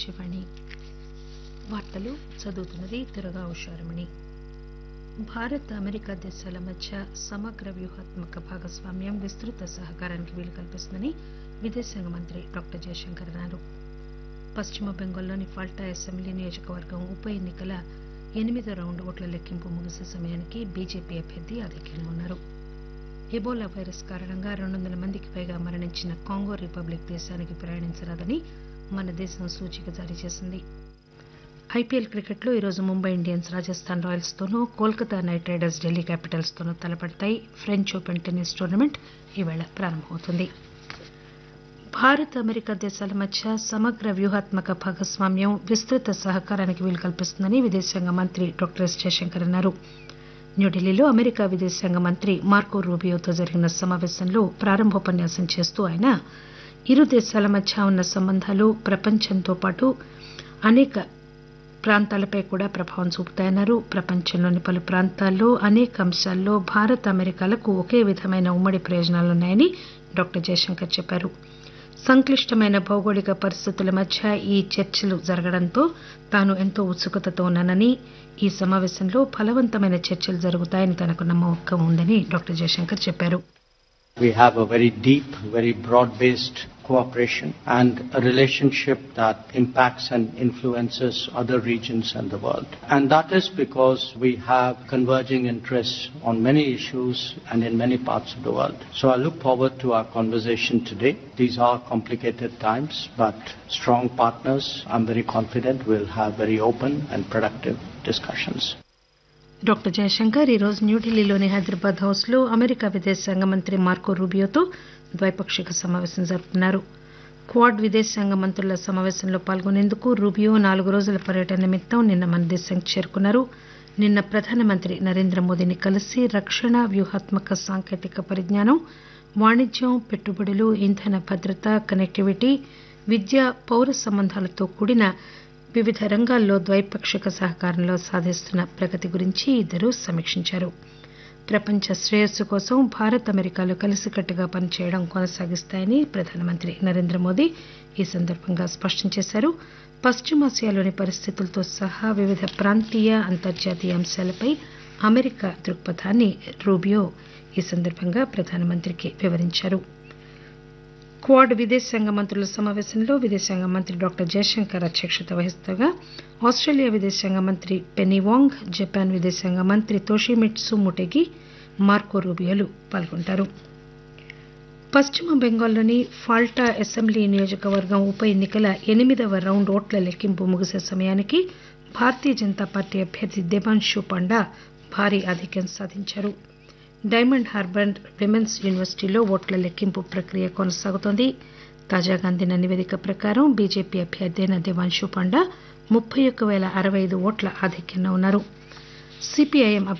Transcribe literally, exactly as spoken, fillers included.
శివాణి వార్తలు చదువుతున్నది దుర్గా ఉషారమణి. భారత్ అమెరికా దేశాల మధ్య సమగ్ర వ్యూహాత్మక భాగస్వామ్యం విస్తృత సహకారానికి వీలు కల్పిస్తుందని విదేశాంగ మంత్రి డాక్టర్ జయశంకర్ అన్నారు. పశ్చిమ బెంగాల్లోని ఫాల్టా అసెంబ్లీ నియోజకవర్గం ఉప ఎన్నికల ఎనిమిదో రౌండ్ ఓట్ల లెక్కింపు ముగిసే సమయానికి బీజేపీ అభ్యర్థి ఆధిక్యంలో ఉన్నారు. ఎబోలా వైరస్ కారణంగా రెండు వందల మందికి పైగా మరణించిన కాంగో రిపబ్లిక్ దేశానికి ప్రయాణించరాదని మన దేశం సూచిక జారీ చేసింది. ఐపీఎల్ క్రికెట్లో ఈరోజు ముంబై ఇండియన్స్ రాజస్థాన్ రాయల్స్ తోనూ, Kolkata night riders Delhi Capitals తోనూ తలపడతాయి. ఫ్రెంచ్ ఓపెన్ టెన్నిస్ టోర్నమెంట్ ఈవేళ ప్రారంభమవుతుంది. భారత్ అమెరికా దేశాల మధ్య సమగ్ర వ్యూహాత్మక భాగస్వామ్యం విస్తృత సహకారానికి వీలు కల్పిస్తుందని విదేశాంగ మంత్రి డాక్టర్ ఎస్ జయశంకర్ అన్నారు. న్యూఢిల్లీలో అమెరికా విదేశాంగ మంత్రి మార్కో రూబియోతో జరిగిన సమావేశంలో ప్రారంభోపన్యాసం చేస్తూ ఆయన ఇరు దేశాల మధ్య ఉన్న సంబంధాలు ప్రపంచంతో పాటు అనేక ప్రాంతాలపై కూడా ప్రభావం చూపుతాయన్నారు. ప్రపంచంలోని పలు ప్రాంతాల్లో అనేక అంశాల్లో భారత్ అమెరికాలకు ఒకే విధమైన ఉమ్మడి ప్రయోజనాలున్నాయని డాక్టర్ జయశంకర్ చెప్పారు. సంక్లిష్టమైన భౌగోళిక పరిస్థితుల మధ్య ఈ చర్చలు జరగడంతో తాను ఎంతో ఉత్సుకతతో ఉన్నానని, ఈ సమావేశంలో ఫలవంతమైన చర్చలు జరుగుతాయని తనకు నమ్మకం ఉందని డాక్టర్ జయశంకర్ చెప్పారు. We have a very deep, very broad-based cooperation and a relationship that impacts and influences other regions and the world. And that is because we have converging interests on many issues and in many parts of the world. So I look forward to our conversation today. These are complicated times, but strong partners, I'm very confident we'll have very open and productive discussions. Doctor Jayashankar ఈరోజు న్యూఢిల్లీలోని Hyderabad house లో America విదేశాంగ మంత్రి Marco రూబియోతో ద్వైపాక్షిక సమావేశం జరుపుతున్నారు. Quad విదేశాంగ మంత్రుల సమావేశంలో పాల్గొనేందుకు రూబియో నాలుగు రోజుల పర్యటన నిమిత్తం నిన్న మన దేశానికి చేరుకున్నారు. నిన్న ప్రధానమంత్రి నరేంద్ర మోదీని కలిసి రక్షణ, వ్యూహాత్మక సాంకేతిక పరిజ్ఞానం, వాణిజ్యం, పెట్టుబడులు, ఇంధన భద్రత, కనెక్టివిటీ, విద్య, పౌర సంబంధాలతో కూడిన వివిధ రంగాల్లో ద్వైపాక్షిక సహకారంలో సాధిస్తున్న ప్రగతి గురించి ఇద్దరూ సమీక్షించారు. ప్రపంచ శ్రేయస్సు కోసం భారత్ అమెరికాలు కలిసికట్టుగా పనిచేయడం కొనసాగిస్తాయని ప్రధానమంత్రి నరేంద్ర మోదీ ఈ సందర్భంగా స్పష్టం చేశారు. పశ్చిమాసియాలోని పరిస్థితులతో సహా వివిధ ప్రాంతీయ, అంతర్జాతీయ అంశాలపై అమెరికా దృక్పథాన్ని రూబియో ఈ సందర్భంగా ప్రధానమంత్రికి వివరించారు. క్వాడ్ విదేశాంగ మంత్రుల సమావేశంలో విదేశాంగ మంత్రి డాక్టర్ జయశంకర్ అధ్యక్షత వహిస్తుండగా ఆస్ట్రేలియా విదేశాంగ మంత్రి పెనీ వాంగ్, జపాన్ విదేశాంగ మంత్రి తోషిమిట్సు మొటెగి, మార్కో రూబియోలు పాల్గొంటారు. పశ్చిమ బెంగాల్లోని ఫాల్టా అసెంబ్లీ నియోజకవర్గం ఉప ఎన్నికల ఎనిమిదవ రౌండ్ ఓట్ల లెక్కింపు ముగిసే సమయానికి భారతీయ జనతా పార్టీ అభ్యర్థి దేబాన్షు పాండా భారీ ఆధిక్యం సాధించారు. డైమండ్ హార్బర్ విమెన్స్ యూనివర్సిటీలో ఓట్ల లెక్కింపు ప్రక్రియ కొనసాగుతోంది. తాజాగా అందిన నివేదిక ప్రకారం బీజేపీ అభ్యర్థి అయిన దేవాన్షు పాండా ముప్పై ఒక్క పేల అరవై ఐదు ఓట్ల ఆధిక్యంలో ఉన్నారు. సిపిఐఎం